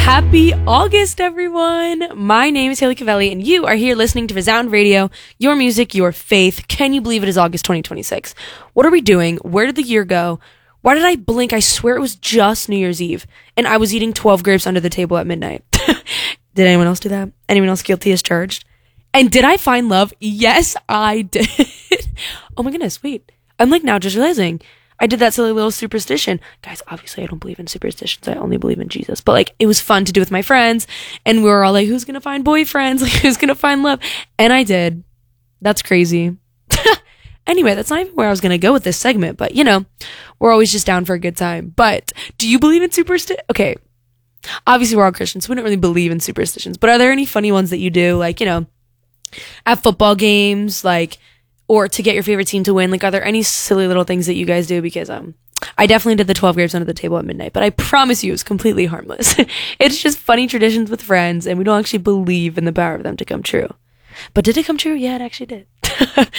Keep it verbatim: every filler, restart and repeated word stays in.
Happy August, everyone! My name is Haley Cavelli, and you are here listening to Resound Radio, your music, your faith. Can you believe it is August twenty twenty-six? What are we doing? Where did the year go? Why did I blink? I swear it was just New Year's Eve, and I was eating twelve grapes under the table at midnight. Did anyone else do that? Anyone else guilty as charged? And did I find love? Yes, I did. Oh my goodness, wait. I'm like now just realizing I did that silly little superstition. Guys, obviously I don't believe in superstitions. I only believe in Jesus. But like, it was fun to do with my friends. And we were all like, who's going to find boyfriends? Like, who's going to find love? And I did. That's crazy. Anyway, that's not even where I was going to go with this segment. But, you know, we're always just down for a good time. But do you believe in superstition? Okay. Obviously, we're all Christians, so we don't really believe in superstitions. But are there any funny ones that you do? Like, you know, at football games, like, or to get your favorite team to win? Like, are there any silly little things that you guys do? Because um, I definitely did the twelve grapes under the table at midnight, but I promise you it's completely harmless. It's just funny traditions with friends, and we don't actually believe in the power of them to come true. But did it come true? Yeah, it actually did.